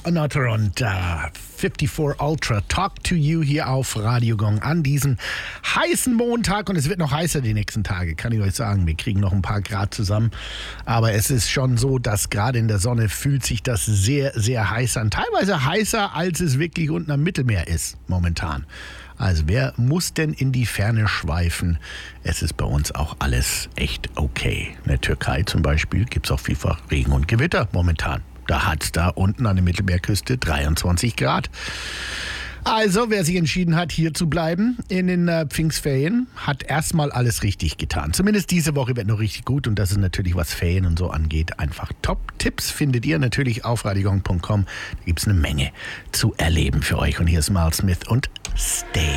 Another und 54 Ultra Talk to You hier auf Radio Gong an diesem heißen Montag. Und es wird noch heißer die nächsten Tage, kann ich euch sagen. Wir kriegen noch ein paar Grad zusammen. Aber es ist schon so, dass gerade in der Sonne fühlt sich das sehr, sehr heiß an. Teilweise heißer, als es wirklich unten am Mittelmeer ist momentan. Also wer muss denn in die Ferne schweifen? Es ist bei uns auch alles echt okay. In der Türkei zum Beispiel gibt es auch vielfach Regen und Gewitter momentan. Da hat es da unten an der Mittelmeerküste 23 Grad. Also wer sich entschieden hat, hier zu bleiben in den Pfingstferien, hat erstmal alles richtig getan. Zumindest diese Woche wird noch richtig gut und das ist natürlich, was Ferien und so angeht, einfach Top-Tipps findet ihr natürlich auf radiogong.com. Da gibt es eine Menge zu erleben für euch. Und hier ist Miles Smith und Stay.